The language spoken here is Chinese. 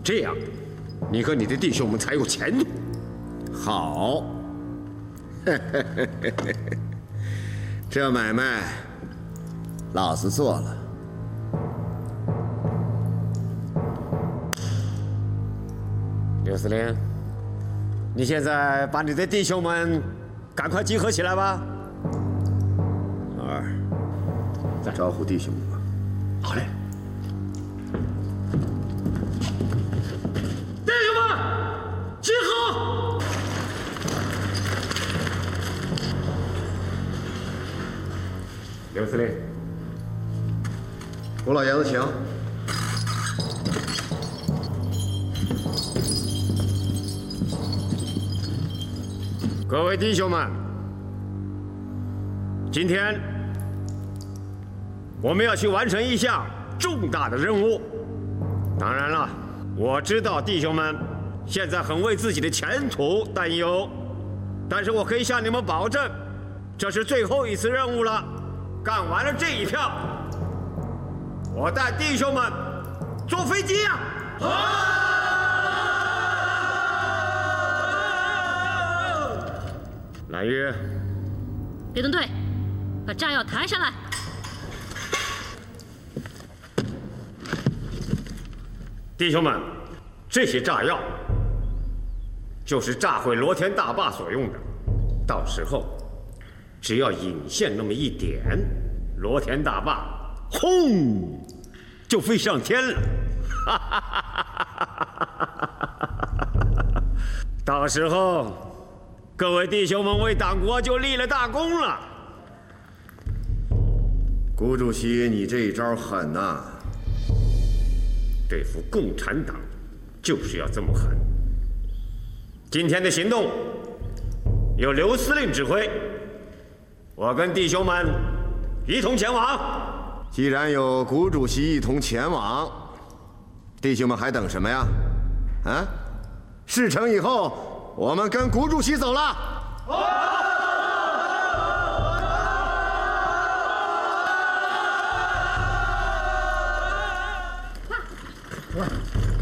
这样，你和你的弟兄们才有前途。 好，这买卖老子做了。 刘司令，你现在把你的弟兄们赶快集合起来吧。 老二，再招呼弟兄们吧。 好嘞。弟兄们，集合！刘司令， 胡老爷子，请。 各位弟兄们，今天我们要去完成一项重大的任务。当然了，我知道弟兄们现在很为自己的前途担忧，但是我可以向你们保证，这是最后一次任务了。干完了这一票，我带弟兄们坐飞机呀！蓝玉， 别动队，把炸药抬上来。 弟兄们，这些炸药就是炸毁罗田大坝所用的。到时候，只要引线那么一点，罗田大坝轰就飞上天了。到时候，各位弟兄们为党国就立了大功了。 谷主席，你这一招狠呐！ 对付共产党，就是要这么狠。今天的行动由刘司令指挥，我跟弟兄们一同前往。 既然有谷主席一同前往，弟兄们还等什么呀？啊！事成以后，我们跟谷主席走了。 快！